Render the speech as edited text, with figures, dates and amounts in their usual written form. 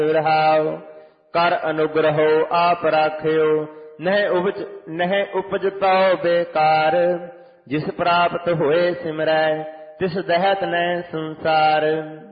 ਰਹਾਉ। ਕਰ ਅਨੁਗ੍ਰਹੋ ਆਪ ਰਾਖਿਓ, ਨਹਿ ਉਪਜ ਤਉ ਬੇਕਾਰ। ਜਿਸ ਪ੍ਰਾਪਤ ਹੋਏ ਸਿਮਰੈ, ਤਿਸ ਦਹਿਤ ਨਹਿ ਸੰਸਾਰ।